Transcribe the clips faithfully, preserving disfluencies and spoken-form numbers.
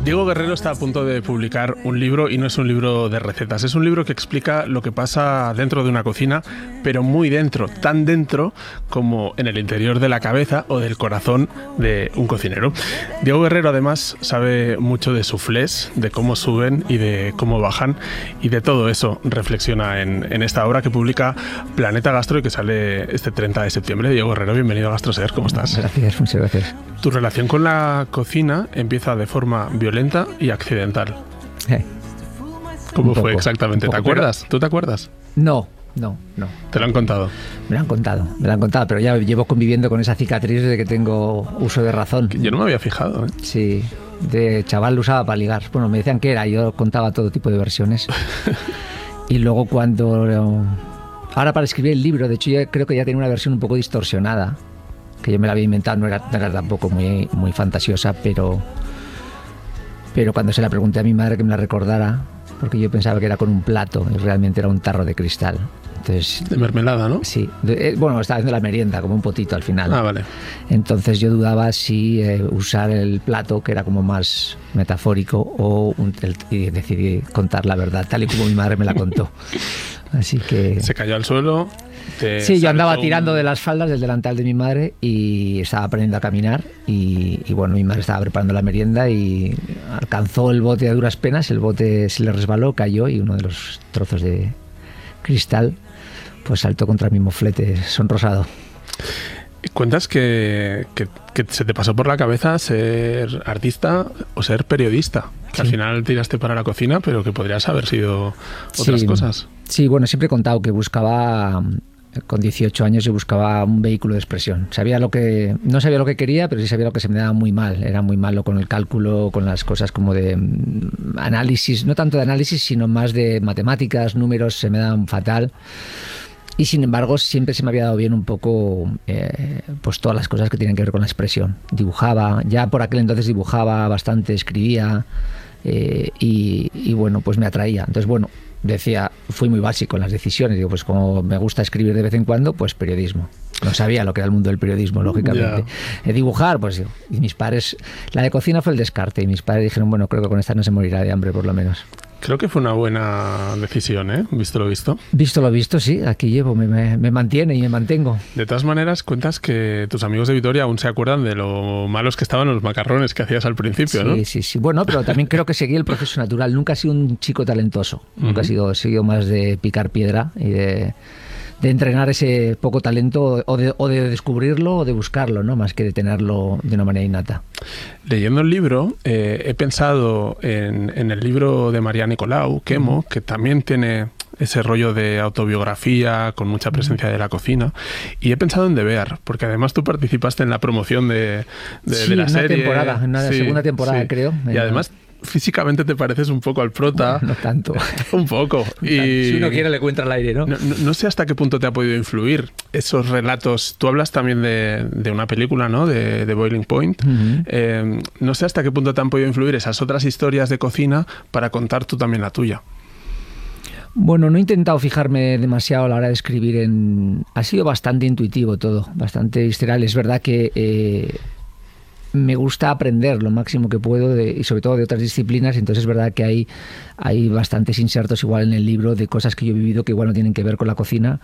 Diego Guerrero está a punto de publicar un libro y no es un libro de recetas, es un libro que explica lo que pasa dentro de una cocina, pero muy dentro, tan dentro como en el interior de la cabeza o del corazón de un cocinero. Diego Guerrero además sabe mucho de suflés, de cómo suben y de cómo bajan, y de todo eso reflexiona en, en esta obra que publica Planeta Gastro y que sale este treinta de septiembre. Diego Guerrero, bienvenido a GastroSer, ¿cómo estás? Gracias, muchas gracias. Tu relación con la cocina empieza de forma violenta y accidental. Eh, ¿Cómo poco, fue exactamente? ¿Te acuerdas? Pero... ¿Tú te acuerdas? No, no, no. ¿Te lo han contado? Me lo han contado, me lo han contado, pero ya llevo conviviendo con esa cicatriz desde que tengo uso de razón. Yo no me había fijado, ¿eh? Sí, de chaval lo usaba para ligar. Bueno, me decían que era, yo contaba todo tipo de versiones. Y luego cuando... Ahora para escribir el libro, de hecho yo creo que ya tenía una versión un poco distorsionada, que yo me la había inventado, no era, no era tampoco muy, muy fantasiosa, pero, pero cuando se la pregunté a mi madre que me la recordara, porque yo pensaba que era con un plato y realmente era un tarro de cristal. Entonces, de mermelada, ¿no? Sí, de, eh, bueno, estaba haciendo la merienda, como un potito al final. Ah, vale. Entonces yo dudaba si eh, usar el plato, que era como más metafórico, o un, el, y decidí contar la verdad, tal y como mi madre me la contó. Así que... Se cayó al suelo. Te sí, yo andaba un... tirando de las faldas del delantal de mi madre y estaba aprendiendo a caminar y, y bueno, mi madre estaba preparando la merienda y alcanzó el bote a duras penas, el bote se le resbaló, cayó y uno de los trozos de cristal pues saltó contra mi moflete sonrosado. Cuentas que, que, que se te pasó por la cabeza ser artista o ser periodista, que sí. Al final tiraste para la cocina, pero que podrías haber sido otras sí, cosas. Sí, bueno, siempre he contado que buscaba, con dieciocho años yo buscaba un vehículo de expresión. Sabía lo que, no sabía lo que quería, pero sí sabía lo que se me daba muy mal. Era muy malo con el cálculo, con las cosas como de análisis, no tanto de análisis, sino más de matemáticas, números, se me daban fatal. Y sin embargo siempre se me había dado bien un poco eh, pues todas las cosas que tienen que ver con la expresión. Dibujaba, ya por aquel entonces dibujaba bastante, escribía eh, y, y bueno, pues me atraía. Entonces bueno, decía, fui muy básico en las decisiones. Digo, pues como me gusta escribir de vez en cuando, pues periodismo. No sabía lo que era el mundo del periodismo, lógicamente. Yeah. Dibujar, pues y mis padres, la de cocina fue el descarte y mis padres dijeron, bueno, creo que con esta no se morirá de hambre por lo menos. Creo que fue una buena decisión, ¿eh? Visto lo visto. Visto lo visto, sí. Aquí llevo, me, me, me mantiene y me mantengo. De todas maneras, cuentas que tus amigos de Vitoria aún se acuerdan de lo malos que estaban los macarrones que hacías al principio, sí, ¿no? Sí, sí, sí. Bueno, pero también creo que seguí el proceso natural. Nunca he sido un chico talentoso. Uh-huh. Nunca he sido, he sido más de picar piedra y de... de entrenar ese poco talento o de, o de descubrirlo o de buscarlo, ¿no? Más que de tenerlo de una manera innata. Leyendo el libro, eh, he pensado en, en el libro de María Nicolau, Quemo, que también tiene ese rollo de autobiografía con mucha presencia de la cocina, y he pensado en Deber, porque además tú participaste en la promoción de, de, sí, de la una serie. Temporada, en una sí, segunda temporada, sí. creo. Y además físicamente te pareces un poco al prota. Bueno, no tanto. Un poco. Y si uno quiere le cuenta al aire, ¿no? No, no no sé hasta qué punto te ha podido influir esos relatos. Tú hablas también de, de una película, ¿no? De, de Boiling Point. Uh-huh. Eh, no sé hasta qué punto te han podido influir esas otras historias de cocina para contar tú también la tuya. Bueno, no he intentado fijarme demasiado a la hora de escribir en... Ha sido bastante intuitivo todo, bastante visceral. Es verdad que... Eh... me gusta aprender lo máximo que puedo de, y sobre todo de otras disciplinas, entonces es verdad que hay, hay bastantes insertos igual en el libro de cosas que yo he vivido que igual no tienen que ver con la cocina,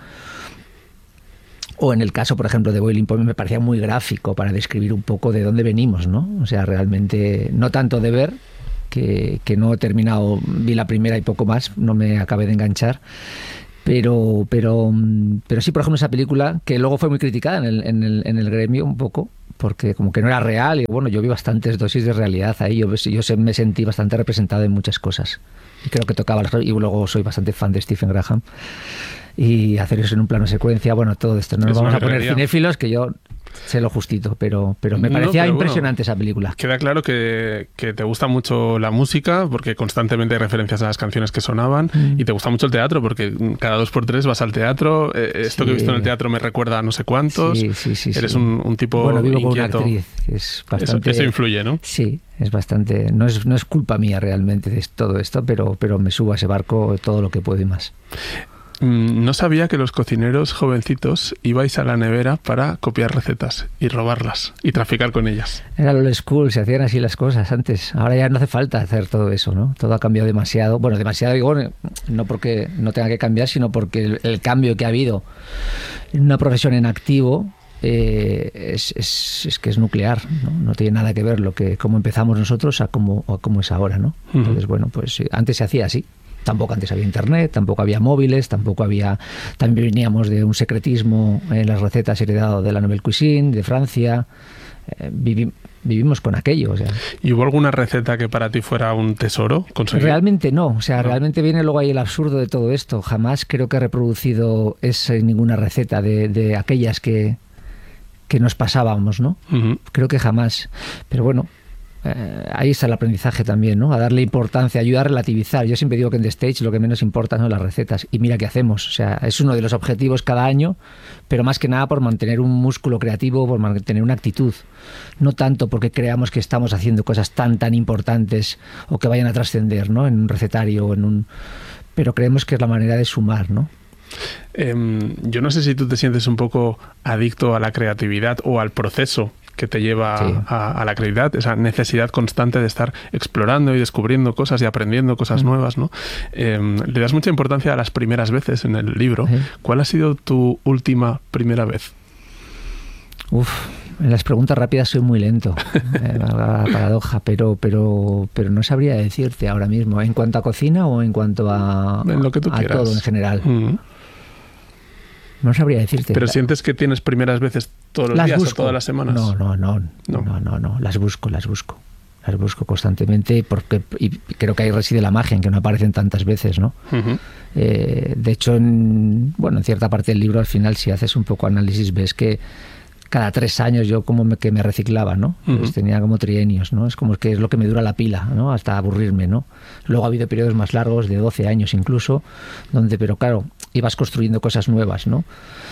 o en el caso por ejemplo de Boiling Point me parecía muy gráfico para describir un poco de dónde venimos, ¿no? O sea, realmente no tanto de ver, que, que no he terminado, vi la primera y poco más, no me acabé de enganchar. Pero, pero, pero sí, por ejemplo, esa película que luego fue muy criticada en el, en el, en el gremio un poco, porque como que no era real y bueno, yo vi bastantes dosis de realidad ahí, yo, yo me sentí bastante representado en muchas cosas y creo que tocaba las, y luego soy bastante fan de Stephen Graham y hacer eso en un plano secuencia, bueno, todo esto, no nos vamos a poner cinéfilos, que yo sé lo justito, pero, pero me parecía no, pero impresionante bueno, esa película. Queda claro que, que te gusta mucho la música, porque constantemente hay referencias a las canciones que sonaban, mm. y te gusta mucho el teatro, porque cada dos por tres vas al teatro. Eh, esto sí. que he visto en el teatro me recuerda a no sé cuántos. Sí, sí, sí, Eres sí. Un, un tipo bueno, vivo inquieto. Con una actriz, es bastante... Eso, eso influye, ¿no? Sí, es bastante... No es, no es culpa mía realmente de todo esto, pero, pero me subo a ese barco todo lo que puedo y más. No sabía que los cocineros jovencitos ibais a la nevera para copiar recetas y robarlas y traficar con ellas. Era lo school, se hacían así las cosas antes. Ahora ya no hace falta hacer todo eso, ¿no? Todo ha cambiado demasiado. Bueno, demasiado digo, no porque no tenga que cambiar, sino porque el, el cambio que ha habido en una profesión en activo eh, es, es, es que es nuclear, ¿no? No tiene nada que ver lo que cómo empezamos nosotros a cómo, a cómo es ahora, ¿no? Entonces, uh-huh. bueno, pues antes se hacía así. Tampoco antes había internet, tampoco había móviles, tampoco había... También veníamos de un secretismo en las recetas heredado de la Nouvelle Cuisine, de Francia. Eh, vivi, vivimos con aquello. O sea. ¿Y hubo alguna receta que para ti fuera un tesoro conseguir? Realmente no. O sea, no. Realmente viene luego ahí el absurdo de todo esto. Jamás creo que he reproducido esa, ninguna receta de, de aquellas que, que nos pasábamos, ¿no? Uh-huh. Creo que jamás. Pero bueno... Eh, ahí está el aprendizaje también, ¿no? A darle importancia, ayudar a relativizar. Yo siempre digo que en The Stage lo que menos importa son las recetas. Y mira qué hacemos. O sea, es uno de los objetivos cada año, pero más que nada por mantener un músculo creativo, por mantener una actitud. No tanto porque creamos que estamos haciendo cosas tan, tan importantes o que vayan a trascender, ¿no? En un recetario o en un... Pero creemos que es la manera de sumar, ¿no? Eh, yo no sé si tú te sientes un poco adicto a la creatividad o al proceso que te lleva sí. a, a la creatividad, esa necesidad constante de estar explorando y descubriendo cosas y aprendiendo cosas mm. nuevas, ¿no? Eh, le das mucha importancia a las primeras veces en el libro. Sí. ¿Cuál ha sido tu última primera vez? Uf, en las preguntas rápidas soy muy lento, eh, la paradoja, pero, pero, pero no sabría decirte ahora mismo, ¿en cuanto a cocina o en cuanto a, en lo que tú a quieras. Todo en general? Mm. No sabría decirte. ¿Pero sientes que tienes primeras veces todos los las días busco. o todas las semanas? No, no, no, no, no, no, no, las busco, las busco. Las busco constantemente porque y creo que ahí reside la magia, en que no aparecen tantas veces, ¿no? Uh-huh. Eh, de hecho, en, bueno, en cierta parte del libro, al final, si haces un poco análisis, ves que cada tres años yo como me, que me reciclaba, ¿no? Uh-huh. Pues tenía como trienios, ¿no? Es como que es lo que me dura la pila, ¿no? Hasta aburrirme, ¿no? Luego ha habido periodos más largos, de doce años incluso, donde, pero claro, ibas construyendo cosas nuevas, ¿no?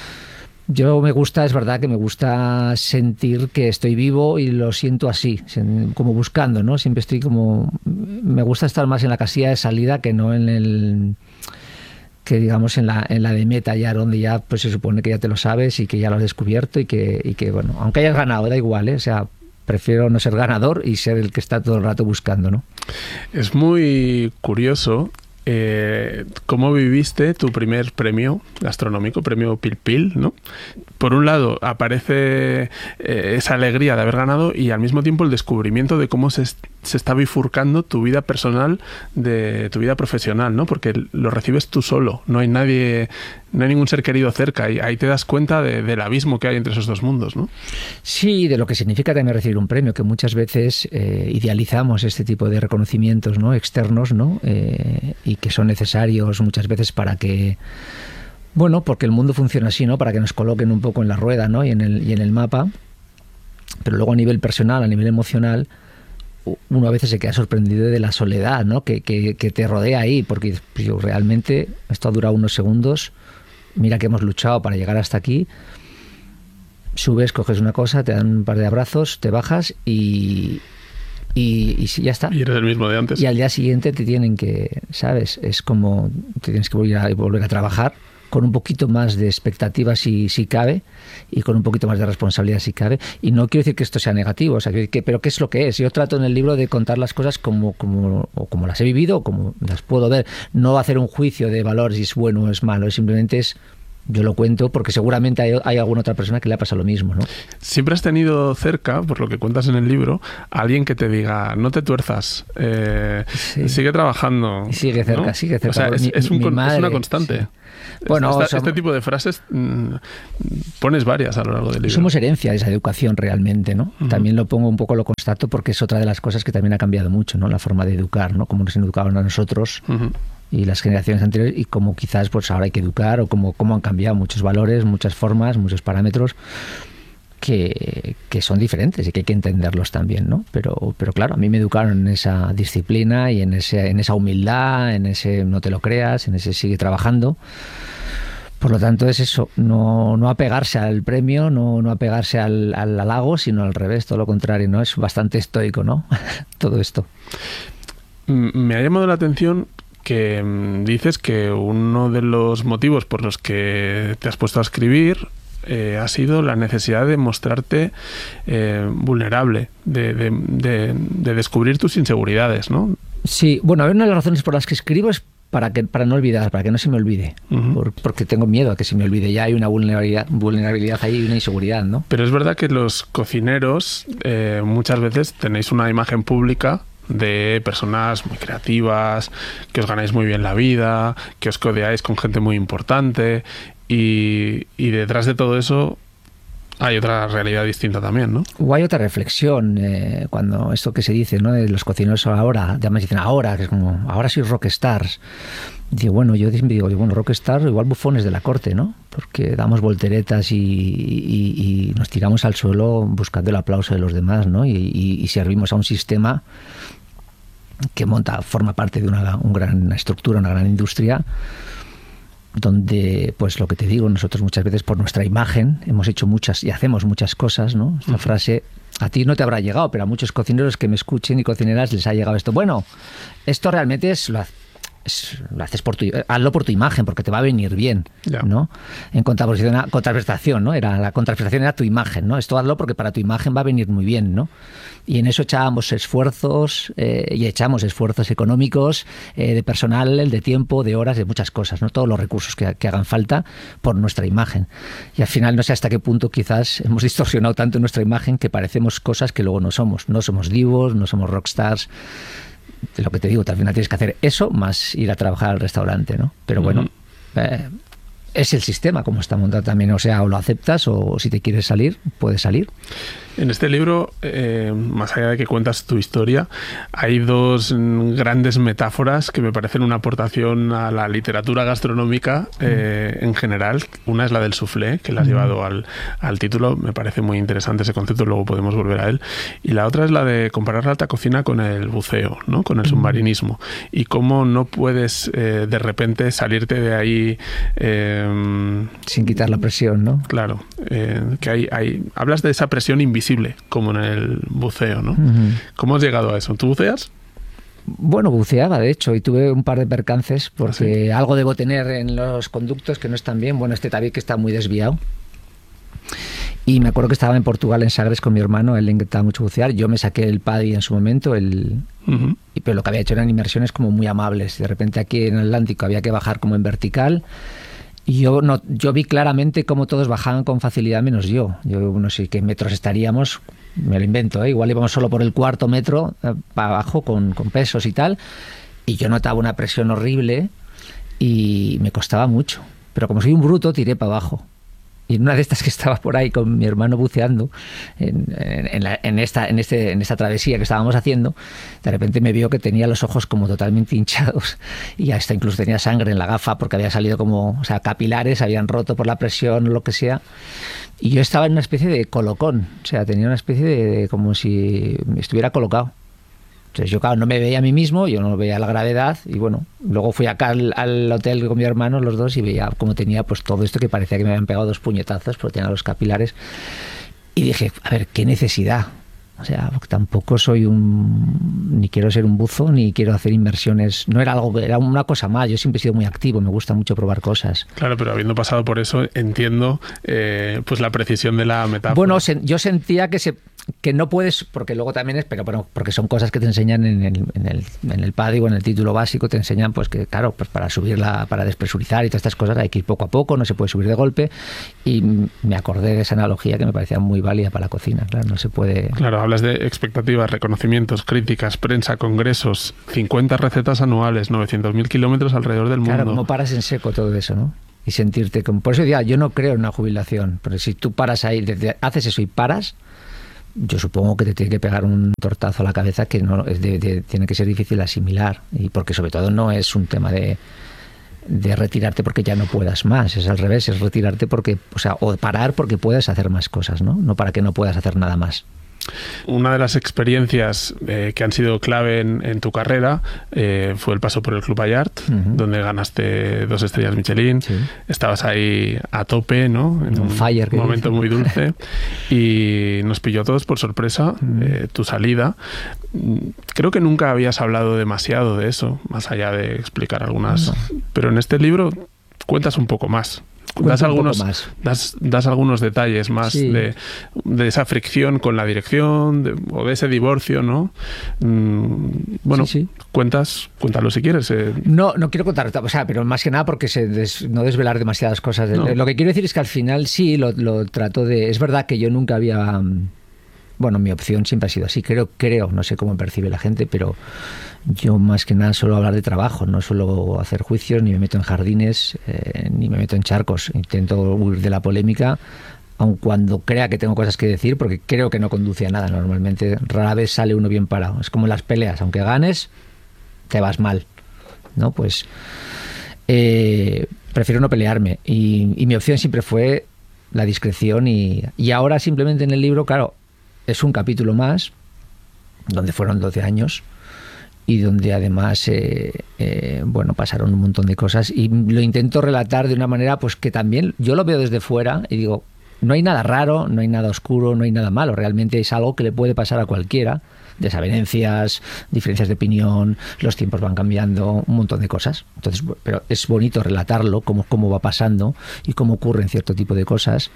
Yo me gusta, es verdad que me gusta sentir que estoy vivo y lo siento así, como buscando, ¿no? Siempre estoy como... Me gusta estar más en la casilla de salida que no en el... que digamos en la, en la de meta ya, donde ya pues se supone que ya te lo sabes y que ya lo has descubierto y que, y que bueno, aunque hayas ganado, da igual, ¿eh? O sea, prefiero no ser ganador y ser el que está todo el rato buscando, ¿no? Es muy curioso eh, cómo viviste tu primer premio gastronómico, premio Pil Pil, ¿no? Por un lado aparece eh, esa alegría de haber ganado y al mismo tiempo el descubrimiento de cómo se, se está bifurcando tu vida personal de tu vida profesional, ¿no? Porque lo recibes tú solo, no hay nadie, no hay ningún ser querido cerca y ahí te das cuenta de, del abismo que hay entre esos dos mundos, ¿no? Sí, de lo que significa también recibir un premio, que muchas veces eh, idealizamos este tipo de reconocimientos, ¿no? Externos, ¿no? Eh, y que son necesarios muchas veces para que... Bueno, porque el mundo funciona así, ¿no? Para que nos coloquen un poco en la rueda, ¿no? Y en el, y en el mapa. Pero luego a nivel personal, a nivel emocional, uno a veces se queda sorprendido de la soledad, ¿no? Que, que, que te rodea ahí, porque yo, realmente esto ha durado unos segundos. Mira que hemos luchado para llegar hasta aquí. Subes, coges una cosa, te dan un par de abrazos, te bajas y... Y, y ya está. Y eres el mismo de antes. Y al día siguiente te tienen que, ¿sabes? Es como te tienes que volver a, volver a trabajar con un poquito más de expectativas si, si cabe y con un poquito más de responsabilidad si cabe. Y no quiero decir que esto sea negativo, o sea, que, pero ¿qué es lo que es? Yo trato en el libro de contar las cosas como, como, o como las he vivido o como las puedo ver. No hacer un juicio de valor si es bueno o es malo, simplemente es... Yo lo cuento porque seguramente hay, hay alguna otra persona que le ha pasado lo mismo, ¿no? Siempre has tenido cerca, por lo que cuentas en el libro, a alguien que te diga, no te tuerzas, eh, sí. sigue trabajando. Sigue cerca, ¿no? Sigue cerca. O sea, es, mi, es, un, mi madre, es una constante. Sí. Bueno, Esta, somos, este tipo de frases mmm, pones varias a lo largo del libro. Somos herencia de esa educación realmente, ¿no? Uh-huh. También lo pongo un poco, lo constato, porque es otra de las cosas que también ha cambiado mucho, ¿no? La forma de educar, ¿no? Cómo nos educaban a nosotros. Uh-huh. Y las generaciones anteriores y cómo quizás pues ahora hay que educar o cómo, cómo han cambiado muchos valores, muchas formas, muchos parámetros que, que son diferentes y que hay que entenderlos también, ¿no? Pero, pero claro, a mí me educaron en esa disciplina y en, ese, en esa humildad, en ese no te lo creas, en ese sigue trabajando. Por lo tanto es eso, no, no apegarse al premio, no, no apegarse al, al halago, sino al revés, todo lo contrario, ¿no? Es bastante estoico, ¿no? Todo esto. Me ha llamado la atención que mmm, dices que uno de los motivos por los que te has puesto a escribir eh, ha sido la necesidad de mostrarte eh, vulnerable, de, de, de, de descubrir tus inseguridades, ¿no? Sí, bueno, una de las razones por las que escribo es para que para no olvidar, para que no se me olvide, uh-huh. por, porque tengo miedo a que se me olvide. Ya hay una vulnerabilidad, vulnerabilidad ahí y una inseguridad, ¿no? Pero es verdad que los cocineros eh, muchas veces tenéis una imagen pública de personas muy creativas, que os ganáis muy bien la vida, que os codeáis con gente muy importante y, y detrás de todo eso hay otra realidad distinta también, ¿no? O hay otra reflexión, eh, cuando esto que se dice, ¿no? De los cocineros ahora, ya me dicen ahora, que es como, ahora sois rockstars. Digo, bueno, yo digo, bueno, rockstar igual bufones de la corte, ¿no? Porque damos volteretas y, y, y nos tiramos al suelo buscando el aplauso de los demás, ¿no? Y, y, y servimos a un sistema que monta, forma parte de una, una gran estructura, una gran industria, donde, pues lo que te digo, nosotros muchas veces por nuestra imagen hemos hecho muchas y hacemos muchas cosas, ¿no? Esta uh-huh. frase a ti no te habrá llegado, pero a muchos cocineros que me escuchen y cocineras les ha llegado esto. Bueno, esto realmente es lo, es, lo haces por tu, hazlo por tu imagen, porque te va a venir bien, yeah. ¿no? En contraposición a contraprestación, ¿no? Era la contraprestación era tu imagen, ¿no? Esto hazlo porque para tu imagen va a venir muy bien, ¿no? Y en eso echábamos esfuerzos eh, y echamos esfuerzos económicos, eh, de personal, de tiempo, de horas, de muchas cosas, ¿no? Todos los recursos que, que hagan falta por nuestra imagen. Y al final no sé hasta qué punto quizás hemos distorsionado tanto nuestra imagen que parecemos cosas que luego no somos. No somos divos, no somos rockstars. De lo que te digo, al final tienes que hacer eso más ir a trabajar al restaurante, ¿no? Pero bueno, uh-huh. eh, es el sistema como está montado también. O sea, o lo aceptas o si te quieres salir, puedes salir. En este libro, eh, más allá de que cuentas tu historia, hay dos grandes metáforas que me parecen una aportación a la literatura gastronómica eh, mm. en general. Una es la del soufflé, que la has mm. llevado al, al título. Me parece muy interesante ese concepto, luego podemos volver a él. Y la otra es la de comparar la alta cocina con el buceo, ¿no? Con el mm. submarinismo. Y cómo no puedes eh, de repente salirte de ahí... Eh, sin quitar la presión, ¿no? Claro. Eh, que hay, hay, hablas de esa presión invisible, como en el buceo, ¿no? Uh-huh. ¿Cómo has llegado a eso? ¿Tú buceas? Bueno, buceaba, de hecho, y tuve un par de percances porque ¿sí? algo debo tener en los conductos que no están bien. Bueno, este tabique está muy desviado. Y me acuerdo que estaba en Portugal, en Sagres, con mi hermano. A él le encantaba mucho bucear. Yo me saqué el PADI en su momento, el... Uh-huh. y, pero lo que había hecho eran inmersiones como muy amables. De repente aquí en el Atlántico había que bajar como en vertical. Y yo, no, yo vi claramente cómo todos bajaban con facilidad menos yo. Yo no sé qué metros estaríamos, me lo invento, ¿eh? Igual íbamos solo por el cuarto metro eh, para abajo con, con pesos y tal. Y yo notaba una presión horrible y me costaba mucho. Pero como soy un bruto, tiré para abajo. Y en una de estas que estaba por ahí con mi hermano buceando, en, en, la, en, esta, en, este, en esta travesía que estábamos haciendo, de repente me vio que tenía los ojos como totalmente hinchados y hasta incluso tenía sangre en la gafa porque había salido como, o sea, capilares, habían roto por la presión o lo que sea. Y yo estaba en una especie de colocón, o sea, tenía una especie de, de como si me estuviera colocado. Entonces yo, claro, no me veía a mí mismo, yo no veía la gravedad y bueno, luego fui acá al, al hotel con mi hermano, los dos, y veía cómo tenía pues todo esto que parecía que me habían pegado dos puñetazos porque tenía los capilares y dije, a ver, ¿qué necesidad? O sea, tampoco soy un... ni quiero ser un buzo, ni quiero hacer inmersiones. No era algo, era una cosa más. Yo siempre he sido muy activo, me gusta mucho probar cosas. Claro, pero habiendo pasado por eso, entiendo eh, pues la precisión de la metáfora. Bueno, se, yo sentía que se... que no puedes, porque luego también es, pero bueno, porque son cosas que te enseñan en el, en el, en el PADI o en el título básico, te enseñan pues que claro, pues para subirla, para despresurizar y todas estas cosas hay que ir poco a poco, no se puede subir de golpe, y me acordé de esa analogía que me parecía muy válida para la cocina, claro, no se puede... Claro, hablas de expectativas, reconocimientos, críticas, prensa, congresos, cincuenta recetas anuales, novecientos mil kilómetros alrededor del mundo. Claro, no paras en seco todo eso, ¿no? Y sentirte como... Por eso decía, yo no creo en una jubilación, pero si tú paras ahí, haces eso y paras, yo supongo que te tiene que pegar un tortazo a la cabeza que no es de, de, tiene que ser difícil asimilar, y porque sobre todo no es un tema de, de retirarte porque ya no puedas más, es al revés, es retirarte porque, o sea, o parar porque puedas hacer más cosas, ¿no? No para que no puedas hacer nada más. Una de las experiencias eh, que han sido clave en, en tu carrera eh, fue el paso por el Club Ballard, uh-huh. donde ganaste dos estrellas Michelin. Sí. Estabas ahí a tope, ¿no? En un fire, momento muy dulce. Y nos pilló a todos por sorpresa uh-huh. eh, tu salida. Creo que nunca habías hablado demasiado de eso, más allá de explicar algunas... No. Pero en este libro cuentas un poco más. Das algunos, das, das algunos detalles más sí. de, de esa fricción con la dirección de, o de ese divorcio, ¿no? Mm, bueno, sí, sí. cuentas, cuéntalo si quieres. Eh. No, no quiero contar, o sea, pero más que nada porque se des, no desvelar demasiadas cosas. No. Lo que quiero decir es que al final sí lo, lo trato de... Es verdad que yo nunca había... Bueno, mi opción siempre ha sido así, creo, creo, no sé cómo percibe la gente, pero yo más que nada suelo hablar de trabajo, no suelo hacer juicios, ni me meto en jardines, eh, ni me meto en charcos. Intento huir de la polémica, aun cuando crea que tengo cosas que decir, porque creo que no conduce a nada normalmente. Rara vez sale uno bien parado. Es como en las peleas, aunque ganes, te vas mal, ¿no? Pues eh, prefiero no pelearme. Y, y mi opción siempre fue la discreción y, y ahora simplemente en el libro, claro, es un capítulo más, donde fueron doce años y donde además eh, eh, bueno, pasaron un montón de cosas y lo intento relatar de una manera pues que también yo lo veo desde fuera y digo, no hay nada raro, no hay nada oscuro, no hay nada malo, realmente es algo que le puede pasar a cualquiera, desavenencias, diferencias de opinión, los tiempos van cambiando, un montón de cosas. Entonces, pero es bonito relatarlo, cómo, cómo va pasando y cómo ocurren cierto tipo de cosas.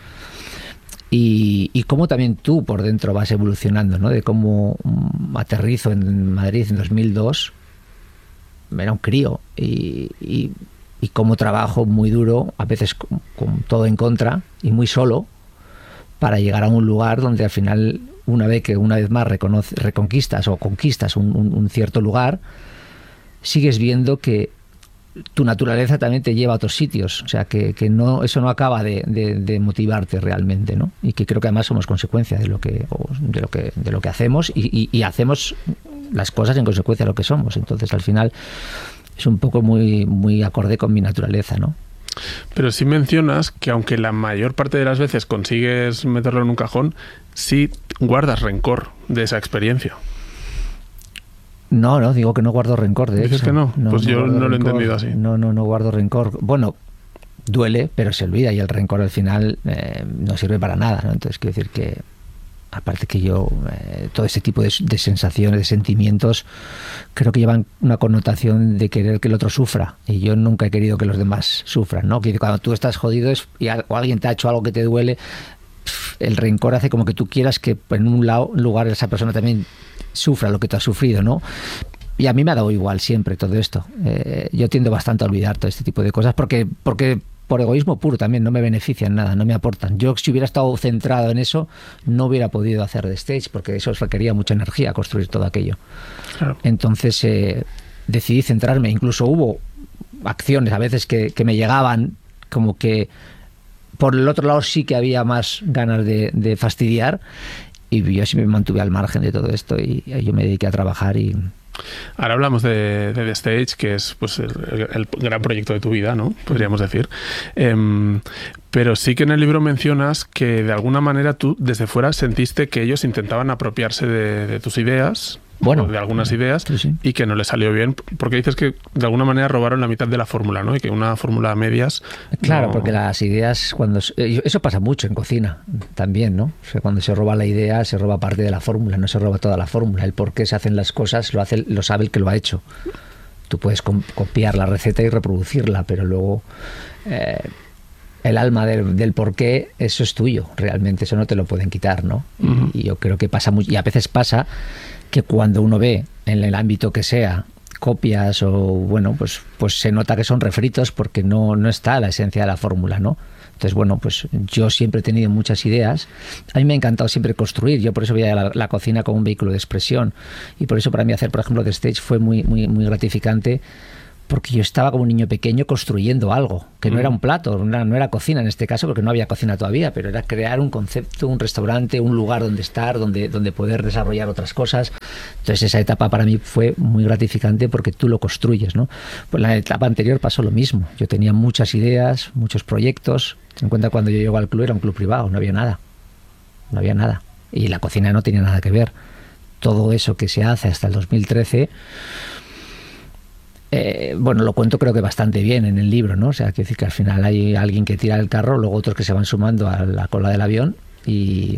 Y, y cómo también tú por dentro vas evolucionando, ¿no? De cómo aterrizo en Madrid en dos mil dos, era un crío, y, y, y cómo trabajo muy duro, a veces con, con todo en contra y muy solo, para llegar a un lugar donde al final, una vez que una vez más reconoce, reconquistas o conquistas un, un, un cierto lugar, sigues viendo que tu naturaleza también te lleva a otros sitios, o sea que, que no, eso no acaba de, de, de motivarte realmente, ¿no? Y que creo que además somos consecuencia de lo que de lo que de lo que hacemos y, y, y hacemos las cosas en consecuencia de lo que somos. Entonces al final es un poco muy muy acorde con mi naturaleza, ¿no? Pero sí mencionas que aunque la mayor parte de las veces consigues meterlo en un cajón, sí guardas rencor de esa experiencia. No, no, digo que no guardo rencor, de ¿Dices hecho. que no? no pues no yo no lo he rencor. entendido así. No, no, no guardo rencor. Bueno, duele, pero se olvida y el rencor al final eh, no sirve para nada, ¿no? Entonces quiero decir que, aparte que yo, eh, todo ese tipo de, de sensaciones, de sentimientos, creo que llevan una connotación de querer que el otro sufra. Y yo nunca he querido que los demás sufran, ¿no? Que cuando tú estás jodido es, y a, o alguien te ha hecho algo que te duele, pff, el rencor hace como que tú quieras que en un lado, lugar esa persona también sufra lo que tú has sufrido, ¿no? Y a mí me ha dado igual siempre todo esto. Eh, yo tiendo bastante a olvidar todo este tipo de cosas porque, porque por egoísmo puro también no me benefician nada, no me aportan. Yo si hubiera estado centrado en eso no hubiera podido hacer The Stage porque eso requería mucha energía construir todo aquello. Claro. Entonces eh, decidí centrarme. Incluso hubo acciones a veces que, que me llegaban como que por el otro lado sí que había más ganas de, de fastidiar. Y yo sí me mantuve al margen de todo esto y yo me dediqué a trabajar y... Ahora hablamos de, de The Stage, que es pues el, el gran proyecto de tu vida, ¿no? Podríamos decir. Eh, pero sí que en el libro mencionas que de alguna manera tú desde fuera sentiste que ellos intentaban apropiarse de, de tus ideas, bueno, de algunas ideas, sí, sí. y que no les salió bien, porque dices que de alguna manera robaron la mitad de la fórmula, ¿no? Y que una fórmula a medias... Claro, no... porque las ideas, cuando eso pasa mucho en cocina también, ¿no? O sea, cuando se roba la idea, se roba parte de la fórmula, no se roba toda la fórmula. El por qué se hacen las cosas lo, hace, lo sabe el que lo ha hecho. Tú puedes copiar la receta y reproducirla, pero luego... Eh, el alma del, del por qué, eso es tuyo, realmente, eso no te lo pueden quitar, ¿no? Uh-huh. Y, y yo creo que pasa mucho, y a veces pasa que cuando uno ve, en el ámbito que sea, copias o, bueno, pues, pues se nota que son refritos porque no, no está la esencia de la fórmula, ¿no? Entonces, bueno, pues yo siempre he tenido muchas ideas. A mí me ha encantado siempre construir. Yo por eso veía la, la cocina como un vehículo de expresión. Y por eso para mí hacer, por ejemplo, The Stage fue muy, muy, muy gratificante, porque yo estaba como un niño pequeño construyendo algo, que no era un plato, no era, no era cocina en este caso, porque no había cocina todavía, pero era crear un concepto, un restaurante, un lugar donde estar, donde, donde poder desarrollar otras cosas. Entonces esa etapa para mí fue muy gratificante porque tú lo construyes, ¿no? Pues en la etapa anterior pasó lo mismo. Yo tenía muchas ideas, muchos proyectos. Ten en cuenta cuando yo llego al club era un club privado, no había nada. No había nada. y la cocina no tenía nada que ver. Todo eso que se hace hasta el dos mil trece, eh, bueno, lo cuento creo que bastante bien en el libro, ¿no? O sea, quiero decir que al final hay alguien que tira el carro, luego otros que se van sumando a la cola del avión y,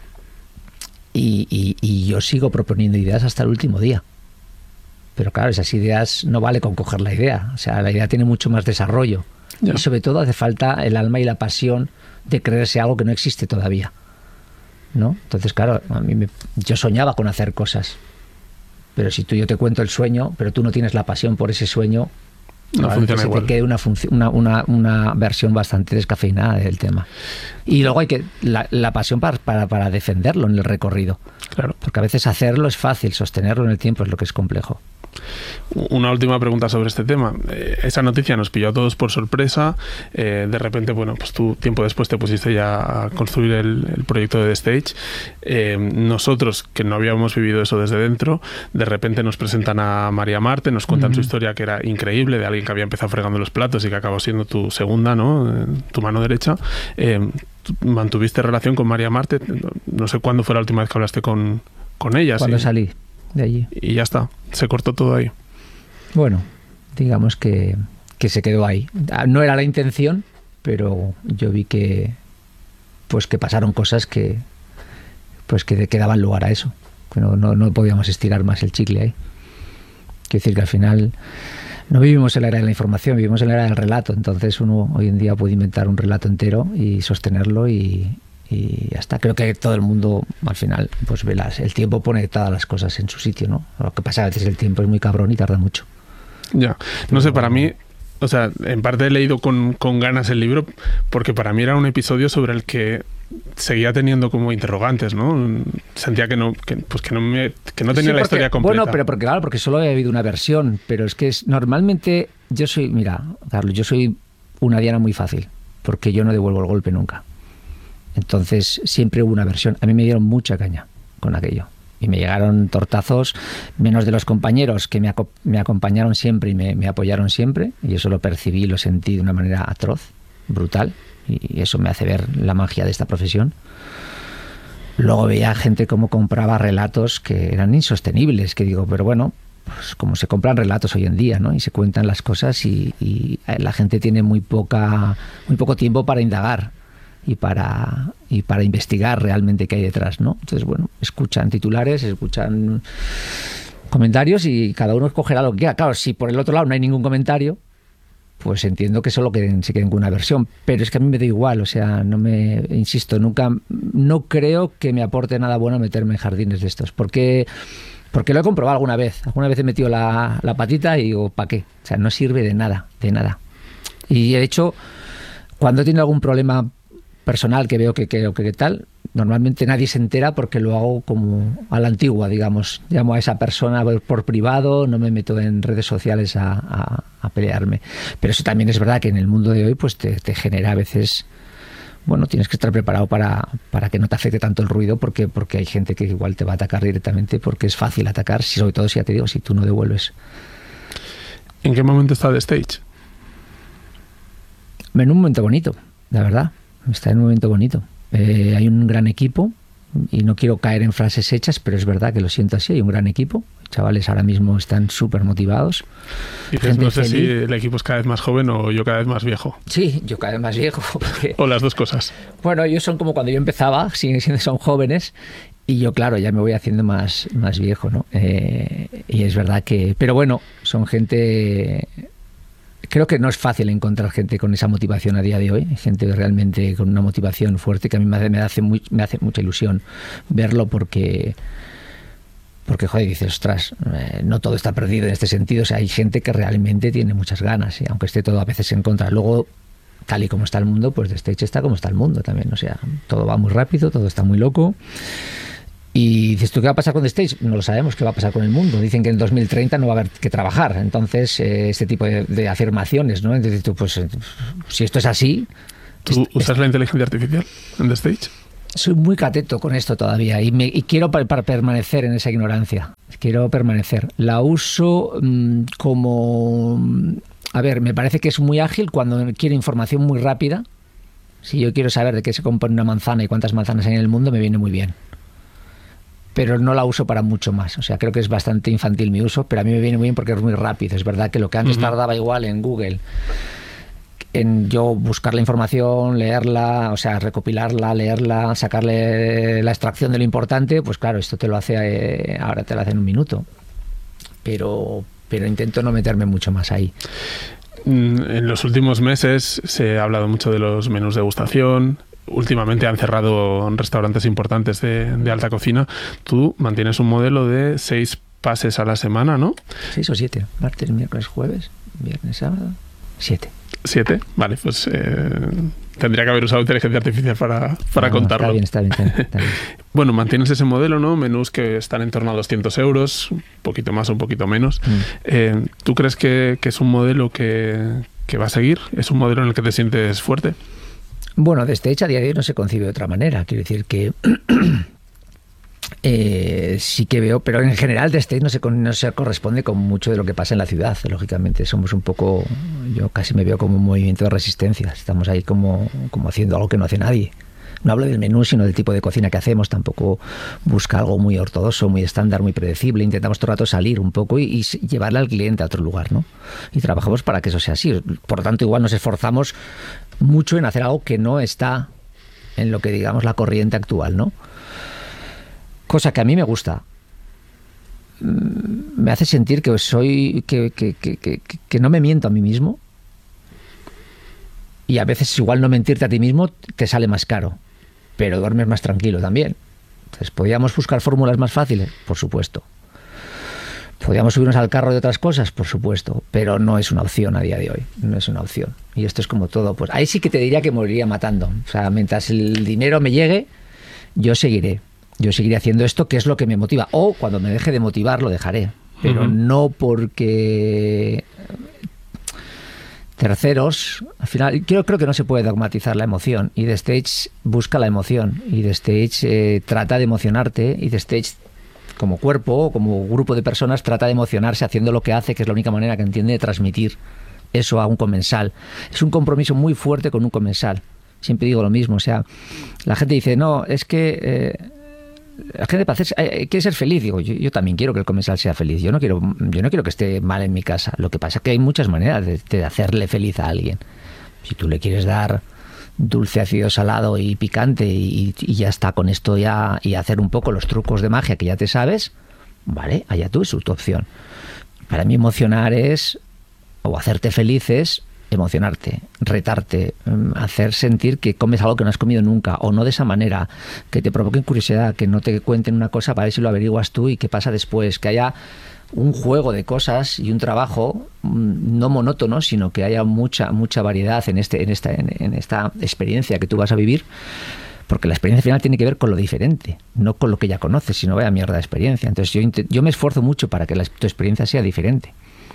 y, y, y yo sigo proponiendo ideas hasta el último día. Pero claro, esas ideas no vale con coger la idea, o sea, la idea tiene mucho más desarrollo. Yeah. Y sobre todo hace falta el alma y la pasión de creerse algo que no existe todavía, ¿no? Entonces, claro, a mí me, yo soñaba con hacer cosas, pero si tú yo te cuento el sueño, pero tú no tienes la pasión por ese sueño, no funciona se igual. te quede una, una, una, una versión bastante descafeinada del tema. Y luego hay que la, la pasión para, para, para defenderlo en el recorrido. Claro. Porque a veces hacerlo es fácil, sostenerlo en el tiempo es lo que es complejo. Una última pregunta sobre este tema. Eh, esa noticia nos pilló a todos por sorpresa. Eh, de repente, bueno, pues tú tiempo después te pusiste ya a construir el, el proyecto de The Stage. Eh, nosotros, que no habíamos vivido eso desde dentro, de repente nos presentan a María Marte, nos cuentan uh-huh. su historia, que era increíble, de alguien que había empezado fregando los platos y que acabó siendo tu segunda, ¿no? Tu mano derecha. Eh, ¿Mantuviste relación con María Marte? No sé cuándo fue la última vez que hablaste con, con ella. Cuando ¿sí? salí de allí. Y ya está, se cortó todo ahí. Bueno, digamos que, que se quedó ahí. No era la intención, pero yo vi que pues que pasaron cosas que pues que, que daban lugar a eso. Que no, no, no podíamos estirar más el chicle ahí. Quiero decir que al final no vivimos en la era de la información, vivimos en la era del relato. Entonces uno hoy en día puede inventar un relato entero y sostenerlo y y ya está. Creo que todo el mundo al final pues ve las, el tiempo pone todas las cosas en su sitio, ¿no? Lo que pasa a veces el tiempo es muy cabrón y tarda mucho. Ya, no sé, para mí, o sea, en parte he leído con, con ganas el libro porque para mí era un episodio sobre el que seguía teniendo como interrogantes, ¿no? Sentía que no, que, pues que no, me, que no tenía sí, porque, la historia completa. Bueno, pero porque claro, porque solo había habido una versión, pero es que es, normalmente yo soy, mira, Carlos, yo soy una diana muy fácil, porque yo no devuelvo el golpe nunca. Entonces siempre hubo una versión. A mí me dieron mucha caña con aquello. Y me llegaron tortazos, menos de los compañeros que me, aco- me acompañaron siempre y me, me apoyaron siempre. Y eso lo percibí, lo sentí de una manera atroz, brutal. Y eso me hace ver la magia de esta profesión. Luego veía gente como compraba relatos que eran insostenibles, que digo, pero bueno, pues como se compran relatos hoy en día, ¿no? Y se cuentan las cosas y, y la gente tiene muy poca, muy poco tiempo para indagar. Y para, y para investigar realmente qué hay detrás, ¿no? Entonces, bueno, escuchan titulares, escuchan comentarios y cada uno escogerá lo que quiera. Claro, si por el otro lado no hay ningún comentario, pues entiendo que solo quieren, se queden con una versión. Pero es que a mí me da igual, o sea, no me, insisto, nunca, no creo que me aporte nada bueno meterme en jardines de estos, porque, porque lo he comprobado alguna vez. Alguna vez he metido la, la patita y digo, ¿para qué? O sea, no sirve de nada, de nada. Y de hecho, cuando he tenido algún problema personal que veo que, que, que, que tal, normalmente nadie se entera porque lo hago como a la antigua, digamos. Llamo a esa persona por privado, no me meto en redes sociales a, a, a pelearme. Pero eso también es verdad que en el mundo de hoy pues te, te genera a veces, bueno, tienes que estar preparado para, para que no te afecte tanto el ruido porque, porque hay gente que igual te va a atacar directamente porque es fácil atacar, sobre todo si ya te digo, si tú no devuelves. ¿En qué momento está The Stage? En un momento bonito, la verdad. Está en un momento bonito. Eh, hay un gran equipo y no quiero caer en frases hechas, pero es verdad que lo siento así. Hay un gran equipo. Chavales ahora mismo están súper motivados. Dices, no sé feliz. Si el equipo es cada vez más joven o yo cada vez más viejo. Sí, yo cada vez más viejo. Porque, o las dos cosas. Bueno, ellos son como cuando yo empezaba, siguen siendo, son jóvenes. Y yo, claro, ya me voy haciendo más, más viejo, ¿no? Eh, y es verdad que... Pero bueno, son gente... Creo que no es fácil encontrar gente con esa motivación a día de hoy, gente realmente con una motivación fuerte que a mí me hace, me hace, muy, me hace mucha ilusión verlo porque, porque joder, dices, ostras, eh, no todo está perdido en este sentido, o sea, hay gente que realmente tiene muchas ganas, ¿eh? Aunque esté todo a veces en contra. Luego, tal y como está el mundo, pues The Stage está como está el mundo también, o sea, todo va muy rápido, todo está muy loco. Y dices, ¿tú qué va a pasar con The Stage? No lo sabemos, ¿qué va a pasar con el mundo? Dicen que en dos mil treinta no va a haber que trabajar. Entonces, eh, este tipo de, de afirmaciones, ¿no? Entonces, tú, pues, si esto es así... ¿Tú es, usas es, la inteligencia artificial en The Stage? Soy muy cateto con esto todavía y, me, y quiero para, para permanecer en esa ignorancia. Quiero permanecer. La uso mmm, como... A ver, me parece que es muy ágil cuando quiero información muy rápida. Si yo quiero saber de qué se compone una manzana y cuántas manzanas hay en el mundo, me viene muy bien. pero no la uso para mucho más. O sea, creo que es bastante infantil mi uso, pero a mí me viene muy bien porque es muy rápido. Es verdad que lo que antes uh-huh. tardaba igual en Google, en yo buscar la información, leerla, o sea, recopilarla, leerla, sacarle la extracción de lo importante, pues claro, esto te lo hace, eh, ahora te lo hace en un minuto. Pero, pero intento no meterme mucho más ahí. En los últimos meses se ha hablado mucho de los menús de degustación. Últimamente han cerrado restaurantes importantes de, de alta cocina. Tú mantienes un modelo de seis pases a la semana, ¿no? Seis o siete. Martes, miércoles, jueves, viernes, sábado. Siete. ¿Siete? Vale, pues eh, tendría que haber usado inteligencia artificial para, para no, contarlo. Está bien, está bien, está bien, está bien. Bueno, mantienes ese modelo, ¿no? Menús que están en torno a doscientos euros, un poquito más o un poquito menos. Mm. Eh, ¿Tú crees que, que es un modelo que, que va a seguir? ¿Es un modelo en el que te sientes fuerte? Bueno, desde hecho a día de hoy no se concibe de otra manera. Quiero decir que eh, sí que veo, pero en general The Stage no se, no se corresponde con mucho de lo que pasa en la ciudad. Lógicamente somos un poco, yo casi me veo como un movimiento de resistencia. Estamos ahí como, como haciendo algo que no hace nadie. No hablo del menú, sino del tipo de cocina que hacemos. Tampoco busca algo muy ortodoxo, muy estándar, muy predecible. Intentamos todo el rato salir un poco y, y llevarle al cliente a otro lugar, ¿no? Y trabajamos para que eso sea así. Por lo tanto, igual nos esforzamos mucho en hacer algo que no está en lo que digamos la corriente actual, ¿no? Cosa que a mí me gusta. Me hace sentir que soy que, que, que, que, que no me miento a mí mismo. Y a veces igual no mentirte a ti mismo te sale más caro, pero duermes más tranquilo también. Entonces, ¿podíamos buscar fórmulas más fáciles? Por supuesto. ¿Podíamos subirnos al carro de otras cosas? Por supuesto, pero no es una opción a día de hoy, no es una opción. Y esto es como todo, pues ahí sí que te diría que moriría matando. O sea, mientras el dinero me llegue, yo seguiré. Yo seguiré haciendo esto, que es lo que me motiva. O cuando me deje de motivar, lo dejaré. Pero uh-huh. no porque terceros, al final, creo, creo que no se puede dogmatizar la emoción. Y The Stage busca la emoción. Y The Stage eh, trata de emocionarte. Y The Stage, como cuerpo, como grupo de personas, trata de emocionarse haciendo lo que hace, que es la única manera que entiende de transmitir eso a un comensal. Es un compromiso muy fuerte con un comensal. Siempre digo lo mismo. O sea, la gente dice, no, es que Eh, la gente para hacer, eh, quiere ser feliz. Digo, yo, yo también quiero que el comensal sea feliz. Yo no quiero, yo no quiero que esté mal en mi casa. Lo que pasa es que hay muchas maneras de, de hacerle feliz a alguien. Si tú le quieres dar dulce, ácido, salado y picante y, y ya está con esto ya, y hacer un poco los trucos de magia que ya te sabes, vale, allá tú, es tu opción. Para mí emocionar es, o hacerte feliz es emocionarte, retarte, hacer sentir que comes algo que no has comido nunca, o no de esa manera, que te provoquen curiosidad, que no te cuenten una cosa para ver si lo averiguas tú y qué pasa después, que haya un juego de cosas y un trabajo no monótono, sino que haya mucha mucha variedad en este en esta en, en esta experiencia que tú vas a vivir, porque la experiencia final tiene que ver con lo diferente, no con lo que ya conoces, sino vaya mierda de experiencia. Entonces yo yo me esfuerzo mucho para que la, tu experiencia sea diferente,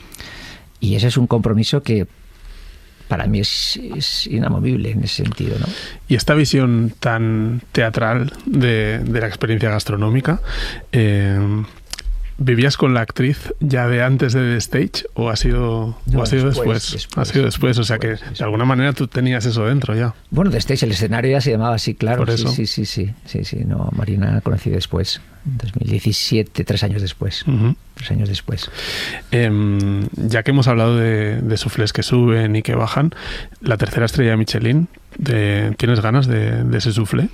y ese es un compromiso que para mí es, es inamovible en ese sentido, ¿no? Y esta visión tan teatral de, de la experiencia gastronómica, eh, ¿vivías con la actriz ya de antes de The Stage o ha sido, no, o ha sido después, después? después? Ha sido después, o sea después, que después. De alguna manera tú tenías eso dentro ya. Bueno, The Stage, el escenario ya se llamaba así, claro. Por eso. Sí, sí, sí, sí, sí, sí. No, Marina la conocí después, en dos mil diecisiete, tres años después. Uh-huh. Tres años después. Eh, ya que hemos hablado de, de soufflés que suben y que bajan, la tercera estrella de Michelin, de, ¿tienes ganas de, de ese soufflé?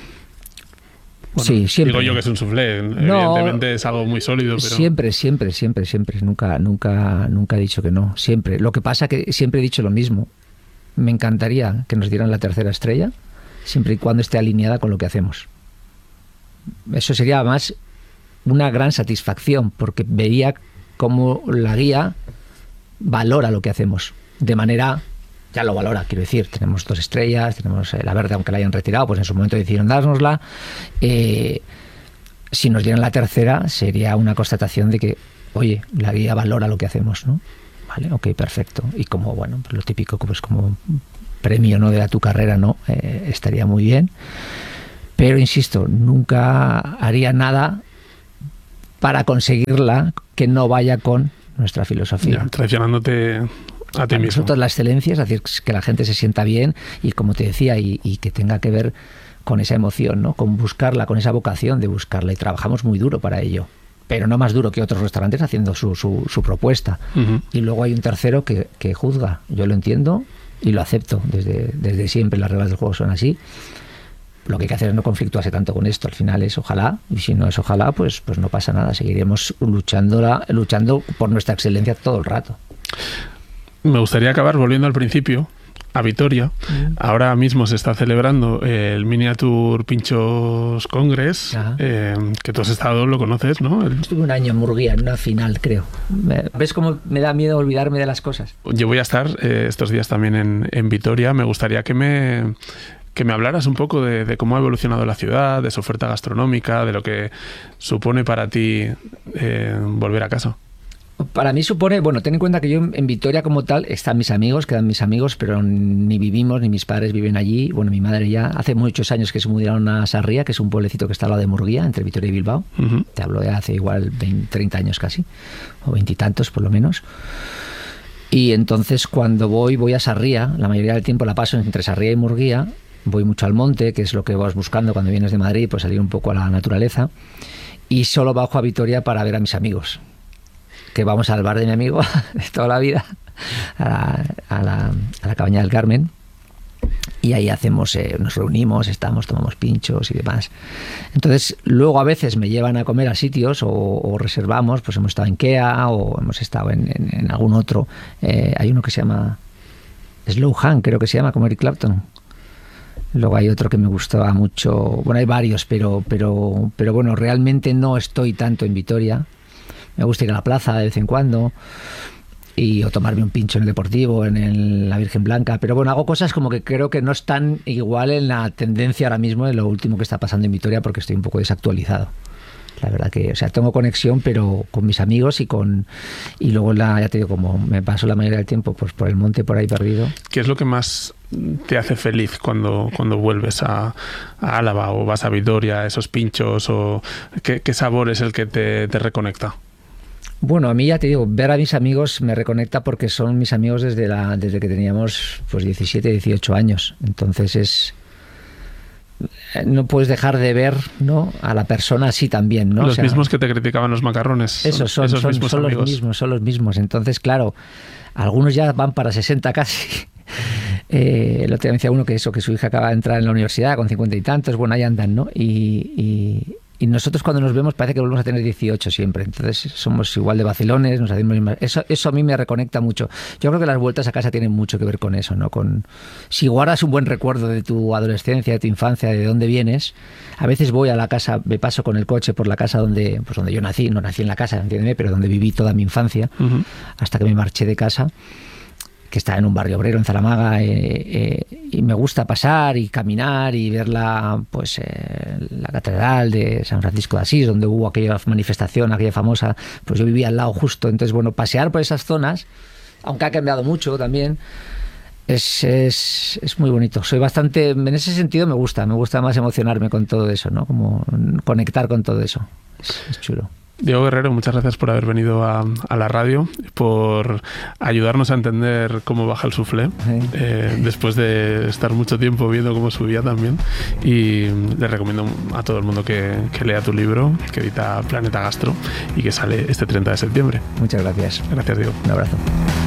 Bueno, sí, siempre. Digo yo que es un soufflé, no, evidentemente es algo muy sólido, pero... Siempre, siempre, siempre, siempre. Nunca, nunca, nunca he dicho que no, siempre. Lo que pasa es que siempre he dicho lo mismo. Me encantaría que nos dieran la tercera estrella, siempre y cuando esté alineada con lo que hacemos. Eso sería más una gran satisfacción, porque vería cómo la guía valora lo que hacemos, de manera... Ya lo valora, quiero decir, tenemos dos estrellas, tenemos eh, la verde, aunque la hayan retirado, pues en su momento decidieron dárnosla. Eh, si nos dieran la tercera, sería una constatación de que, oye, la guía valora lo que hacemos, ¿no? Vale, ok, perfecto. Y como, bueno, pues lo típico, pues como premio, ¿no?, de a tu carrera, ¿no? Eh, estaría muy bien. Pero, insisto, nunca haría nada para conseguirla que no vaya con nuestra filosofía. Ya, traicionándote a ti mismo. Nosotros la excelencia es decir, que la gente se sienta bien y, como te decía, y, y que tenga que ver con esa emoción, ¿no? Con buscarla, con esa vocación de buscarla, y trabajamos muy duro para ello, pero no más duro que otros restaurantes haciendo su, su, su propuesta. Uh-huh. Y luego hay un tercero que, que juzga. Yo lo entiendo y lo acepto desde, desde siempre. Las reglas del juego son así. Lo que hay que hacer es no conflictuarse tanto con esto. Al final es ojalá, y si no es ojalá, pues, pues no pasa nada. Seguiremos luchando, luchando por nuestra excelencia todo el rato. Me gustaría acabar volviendo al principio, a Vitoria. Mm. Ahora mismo se está celebrando el Miniature Pinchos Congress, eh, que tú has estado, lo conoces, ¿no? El... Estuve un año en Murguía, en una final, creo. ¿Ves cómo me da miedo olvidarme de las cosas? Yo voy a estar eh, estos días también en, en Vitoria. Me gustaría que me... que me hablaras un poco de, de cómo ha evolucionado la ciudad, de su oferta gastronómica, de lo que supone para ti eh, volver a casa. Para mí supone, bueno, ten en cuenta que yo en Vitoria como tal están mis amigos, quedan mis amigos, pero ni vivimos, ni mis padres viven allí. Bueno, mi madre ya hace muchos años que se mudaron a Sarria, que es un pueblecito que está al lado de Murguía, entre Vitoria y Bilbao. Uh-huh. Te hablo de hace igual veinte, treinta años casi, o veintitantos por lo menos. Y entonces cuando voy, voy a Sarria, la mayoría del tiempo la paso entre Sarria y Murguía. Voy mucho al monte, que es lo que vas buscando cuando vienes de Madrid, pues salir un poco a la naturaleza. Y solo bajo a Vitoria para ver a mis amigos. Que vamos al bar de mi amigo de toda la vida, a la, a la, a la Cabaña del Carmen. Y ahí hacemos, eh, nos reunimos, estamos, tomamos pinchos y demás. Entonces, luego a veces me llevan a comer a sitios o, o reservamos, pues hemos estado en Kea o hemos estado en, en, en algún otro. Eh, hay uno que se llama Slow Hand, creo que se llama, como Eric Clapton. Luego hay otro que me gustaba mucho. Bueno, hay varios, pero, pero, pero bueno, realmente no estoy tanto en Vitoria. Me gusta ir a la plaza de vez en cuando y o tomarme un pincho en el Deportivo, en el, la Virgen Blanca. Pero bueno, hago cosas como que creo que no están igual en la tendencia ahora mismo de lo último que está pasando en Vitoria, porque estoy un poco desactualizado. La verdad que, o sea, tengo conexión, pero con mis amigos y con y luego la, ya te digo, como me paso la mayoría del tiempo pues por el monte por ahí perdido. ¿Qué es lo que más te hace feliz cuando, cuando vuelves a, a Álava o vas a Vitoria, esos pinchos, o qué, qué sabor es el que te, te reconecta? Bueno, a mí ya te digo, ver a mis amigos me reconecta porque son mis amigos desde la desde que teníamos pues diecisiete, dieciocho años. Entonces es no puedes dejar de ver, ¿no?, a la persona así también, ¿no? Los o sea, mismos que te criticaban los macarrones. Esos son, esos son, mismos son amigos. los mismos, son los mismos. Entonces, claro, algunos ya van para sesenta casi. Eh, el otro día me decía uno que eso, que su hija acaba de entrar en la universidad con cincuenta y tantos, bueno, ahí andan, ¿no? Y, y, y nosotros cuando nos vemos parece que volvemos a tener dieciocho siempre. Entonces somos igual de vacilones, nos hacemos más. Eso, eso a mí me reconecta mucho. Yo creo que las vueltas a casa tienen mucho que ver con eso, ¿no? Con si guardas un buen recuerdo de tu adolescencia, de tu infancia, de dónde vienes. A veces voy a la casa, me paso con el coche por la casa donde, pues donde yo nací, no nací en la casa, entiéndeme, pero donde viví toda mi infancia, uh-huh. hasta que me marché de casa, que está en un barrio obrero en Zaramaga, eh, eh, y me gusta pasar y caminar y ver la, pues, eh, la catedral de San Francisco de Asís, donde hubo aquella manifestación, aquella famosa, pues yo vivía al lado justo. Entonces, bueno, pasear por esas zonas, aunque ha cambiado mucho también, es, es, es muy bonito. Soy bastante, en ese sentido me gusta, me gusta más emocionarme con todo eso, ¿no? Como conectar con todo eso. Es, es chulo. Diego Guerrero, muchas gracias por haber venido a, a la radio, por ayudarnos a entender cómo baja el soufflé, sí. eh, después de estar mucho tiempo viendo cómo subía también. Y le recomiendo a todo el mundo que, que lea tu libro, que edita Planeta Gastro y que sale este treinta de septiembre. Muchas gracias. Gracias, Diego. Un abrazo.